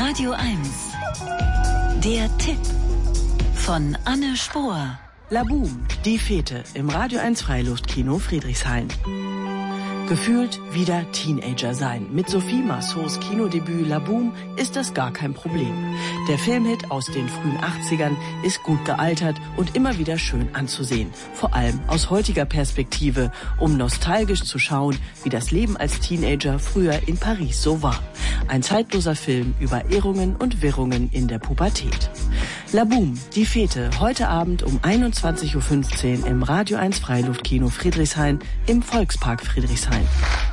Radio 1. Der Tipp von Anne Spohr. Laboom, die Fete im Radio 1 Freiluftkino Friedrichshain. Gefühlt wieder Teenager sein. Mit Sophie Marceaus Kinodebüt Laboom ist das gar kein Problem. Der Filmhit aus den frühen 80ern ist gut gealtert und immer wieder schön anzusehen. Vor allem aus heutiger Perspektive, um nostalgisch zu schauen, wie das Leben als Teenager früher in Paris so war. Ein zeitloser Film über Irrungen und Wirrungen in der Pubertät. Laboom, die Fete, heute Abend um 21:15 Uhr im Radio 1 Freiluftkino Friedrichshain im Volkspark Friedrichshain.